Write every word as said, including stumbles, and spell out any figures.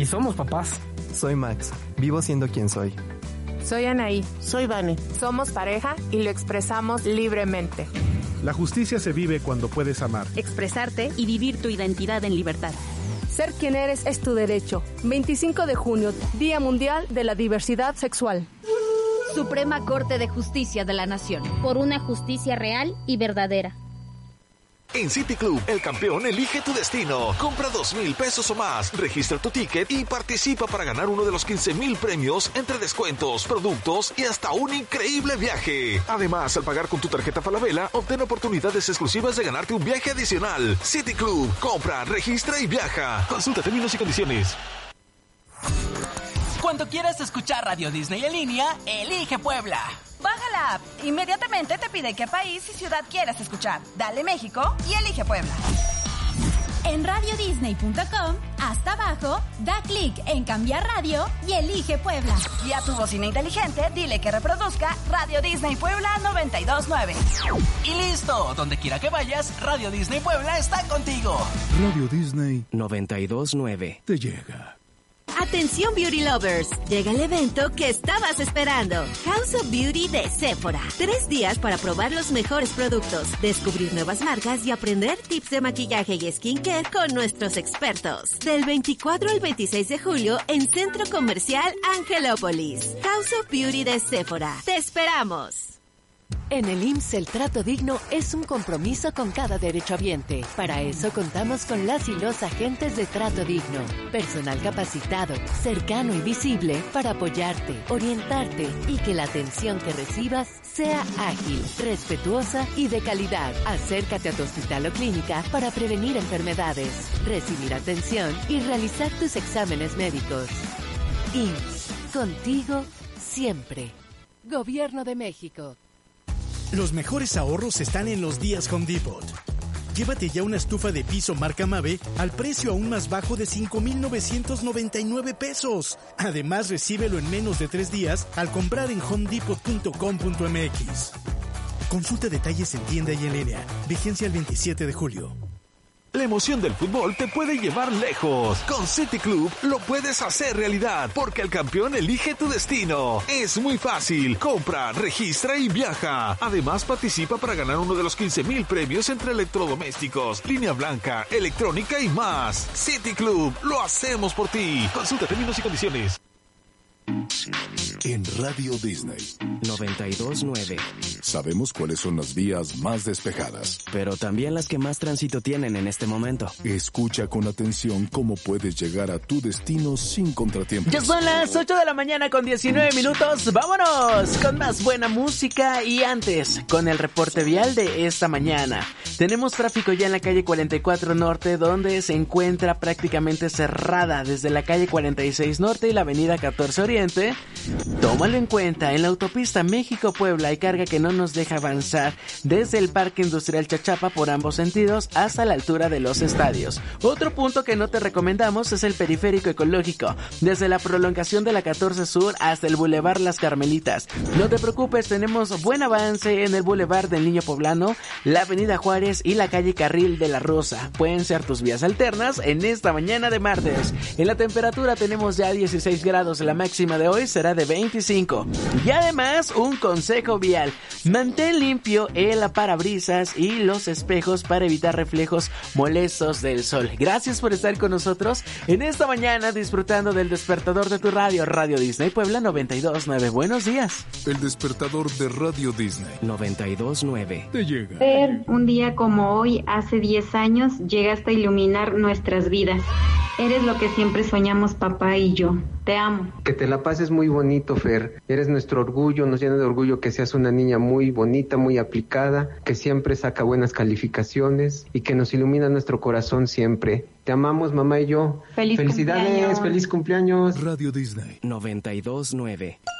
Y somos papás. Soy Max, vivo siendo quien soy. Soy Anaí. Soy Vane. Somos pareja y lo expresamos libremente. La justicia se vive cuando puedes amar, expresarte y vivir tu identidad en libertad. Ser quien eres es tu derecho. veinticinco de junio, Día Mundial de la Diversidad Sexual. Suprema Corte de Justicia de la Nación. Por una justicia real y verdadera. En City Club, el campeón elige tu destino. Compra dos mil pesos o más, registra tu ticket y participa para ganar uno de los quince mil premios entre descuentos, productos y hasta un increíble viaje. Además, al pagar con tu tarjeta Falabella, obtén oportunidades exclusivas de ganarte un viaje adicional. City Club, compra, registra y viaja. Consulta términos y condiciones. Cuando quieras escuchar Radio Disney en línea, elige Puebla. Baja la app. Inmediatamente te pide qué país y ciudad quieras escuchar. Dale México y elige Puebla. En radio disney punto com, hasta abajo, da clic en cambiar radio y elige Puebla. Y a tu bocina inteligente, dile que reproduzca Radio Disney Puebla noventa y dos nueve. Y listo, donde quiera que vayas, Radio Disney Puebla está contigo. Radio Disney noventa y dos nueve te llega. Atención Beauty Lovers, llega el evento que estabas esperando. House of Beauty de Sephora. Tres días para probar los mejores productos, descubrir nuevas marcas y aprender tips de maquillaje y skincare con nuestros expertos. Del veinticuatro al veintiséis de julio en Centro Comercial Angelópolis. House of Beauty de Sephora. ¡Te esperamos! En el I M S S el trato digno es un compromiso con cada derechohabiente. Para eso contamos con las y los agentes de trato digno. Personal capacitado, cercano y visible para apoyarte, orientarte y que la atención que recibas sea ágil, respetuosa y de calidad. Acércate a tu hospital o clínica para prevenir enfermedades, recibir atención y realizar tus exámenes médicos. I M S S, contigo siempre. Gobierno de México. Los mejores ahorros están en los días Home Depot. Llévate ya una estufa de piso marca Mave al precio aún más bajo de cinco mil novecientos noventa y nueve pesos. Además, recíbelo en menos de tres días al comprar en home depot punto com punto m x. Consulta detalles en tienda y en línea. Vigencia el veintisiete de julio. La emoción del fútbol te puede llevar lejos. Con City Club lo puedes hacer realidad, porque el campeón elige tu destino. Es muy fácil. Compra, registra y viaja. Además, participa para ganar uno de los quince mil premios entre electrodomésticos, línea blanca, electrónica y más. City Club, lo hacemos por ti. Consulta términos y condiciones. En Radio Disney noventa y dos nueve sabemos cuáles son las vías más despejadas, pero también las que más tránsito tienen en este momento. Escucha con atención cómo puedes llegar a tu destino sin contratiempos. Ya son las ocho de la mañana con diecinueve minutos. ¡Vámonos! Con más buena música y antes, con el reporte vial de esta mañana. Tenemos tráfico ya en la calle cuarenta y cuatro Norte, donde se encuentra prácticamente cerrada desde la calle cuarenta y seis Norte y la avenida catorce Oriente. Tómalo en cuenta, en la autopista México-Puebla hay carga que no nos deja avanzar desde el Parque Industrial Chachapa por ambos sentidos hasta la altura de los estadios. Otro punto que no te recomendamos es el periférico ecológico, desde la prolongación de la catorce Sur hasta el Boulevard Las Carmelitas. No te preocupes, tenemos buen avance en el Boulevard del Niño Poblano, la avenida Juárez y la calle Carril de la Rosa. Pueden ser tus vías alternas en esta mañana de martes. En la temperatura tenemos ya dieciséis grados, la máxima de hoy será de veinticinco. Y además, un consejo vial: mantén limpio el parabrisas y los espejos para evitar reflejos molestos del sol. Gracias por estar con nosotros en esta mañana disfrutando del despertador de tu radio, Radio Disney Puebla noventa y dos nueve. Buenos días. El despertador de Radio Disney noventa y dos nueve te llega. Fer, un día como hoy, hace diez años, llegaste a iluminar nuestras vidas. Eres lo que siempre soñamos papá y yo. Te amo. Que te la pases muy bonito, Fer. Eres nuestro orgullo, nos llena de orgullo que seas una niña muy bonita, muy aplicada, que siempre saca buenas calificaciones y que nos ilumina nuestro corazón siempre. Te amamos, mamá y yo. Feliz Felicidades, cumpleaños. Feliz cumpleaños. Radio Disney noventa y dos nueve.